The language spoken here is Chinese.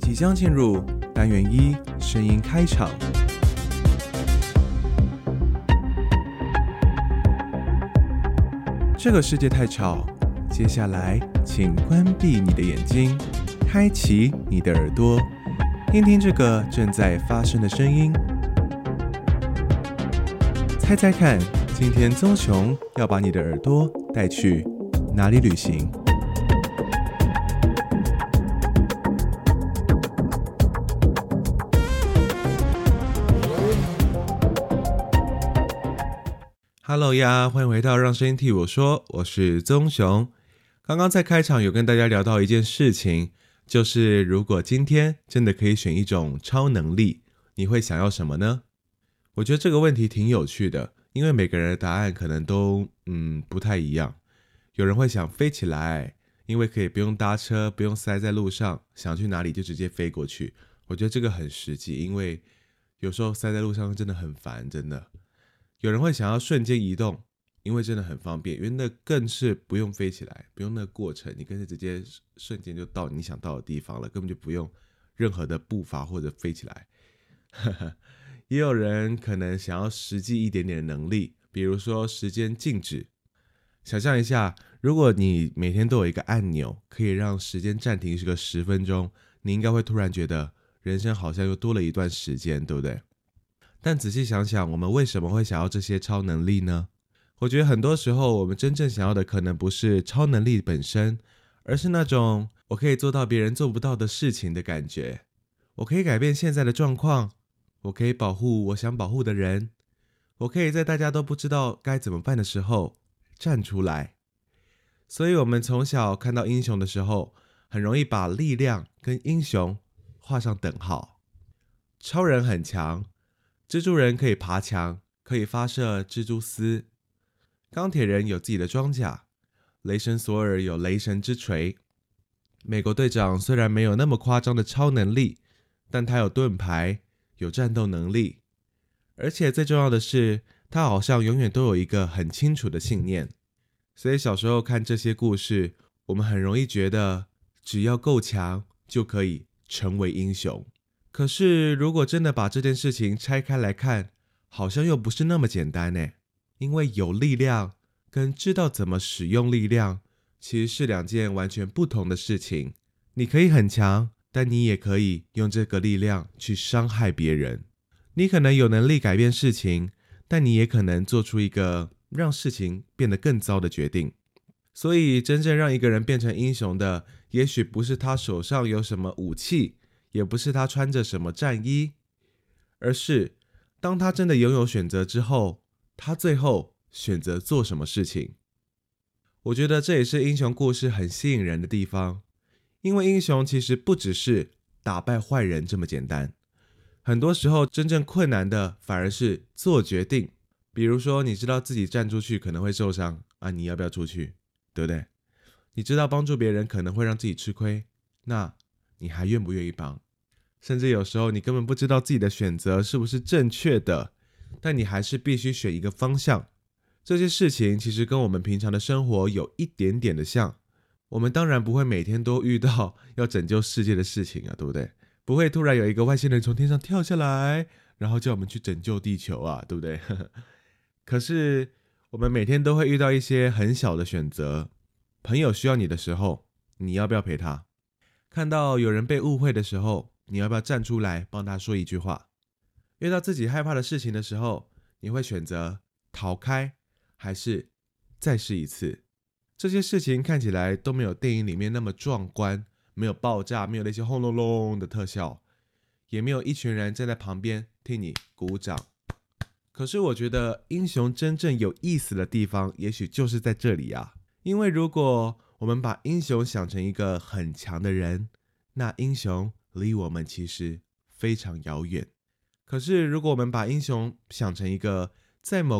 即将进入单元一声音开场。这个世界太吵，接下来请关闭你的眼睛，开启你的耳朵，听听这个正在发生的声音。猜猜看，今天棕熊要把你的耳朵带去哪里旅行？Hello 呀，欢迎回到让声音替我说，我是棕熊。刚刚在开场有跟大家聊到一件事情，就是如果今天真的可以选一种超能力，你会想要什么呢？我觉得这个问题挺有趣的，因为每个人的答案可能都不太一样。有人会想飞起来，因为可以不用搭车，不用塞在路上，想去哪里就直接飞过去。我觉得这个很实际，因为有时候塞在路上真的很烦，真的。有人会想要瞬间移动，因为真的很方便，因为那更是不用飞起来，不用那个过程，你更是直接瞬间就到你想到的地方了，根本就不用任何的步伐或者飞起来。也有人可能想要实际一点点的能力，比如说时间静止。想象一下，如果你每天都有一个按钮，可以让时间暂停个10分钟，你应该会突然觉得人生好像又多了一段时间，对不对？但仔细想想，我们为什么会想要这些超能力呢？我觉得很多时候我们真正想要的可能不是超能力本身，而是那种我可以做到别人做不到的事情的感觉。我可以改变现在的状况，我可以保护我想保护的人，我可以在大家都不知道该怎么办的时候站出来。所以我们从小看到英雄的时候，很容易把力量跟英雄画上等号。超人很强，蜘蛛人可以爬墙，可以发射蜘蛛丝，钢铁人有自己的装甲，雷神索尔有雷神之锤，美国队长虽然没有那么夸张的超能力，但他有盾牌，有战斗能力，而且最重要的是，他好像永远都有一个很清楚的信念。所以小时候看这些故事，我们很容易觉得只要够强就可以成为英雄。可是如果真的把这件事情拆开来看，好像又不是那么简单耶。因为有力量跟知道怎么使用力量其实是两件完全不同的事情。你可以很强，但你也可以用这个力量去伤害别人。你可能有能力改变事情，但你也可能做出一个让事情变得更糟的决定。所以真正让一个人变成英雄的，也许不是他手上有什么武器，也不是他穿着什么战衣，而是当他真的拥有选择之后，他最后选择做什么事情。我觉得这也是英雄故事很吸引人的地方，因为英雄其实不只是打败坏人这么简单，很多时候真正困难的反而是做决定。比如说你知道自己站出去可能会受伤啊，你要不要出去，对不对？你知道帮助别人可能会让自己吃亏，那你还愿不愿意帮？甚至有时候你根本不知道自己的选择是不是正确的，但你还是必须选一个方向。这些事情其实跟我们平常的生活有一点点的像。我们当然不会每天都遇到要拯救世界的事情啊，对不对？不会突然有一个外星人从天上跳下来，然后叫我们去拯救地球啊，对不对？可是我们每天都会遇到一些很小的选择。朋友需要你的时候，你要不要陪他？看到有人被误会的时候，你要不要站出来帮他说一句话？遇到自己害怕的事情的时候，你会选择逃开，还是再试一次？这些事情看起来都没有电影里面那么壮观，没有爆炸，没有那些轰隆隆的特效，也没有一群人站在旁边替你鼓掌。可是我觉得英雄真正有意思的地方，也许就是在这里啊。因为如果我们把英雄想成一个很强的人，那英雄离我们其实非常遥远。可是如果我们把英雄想成一个在某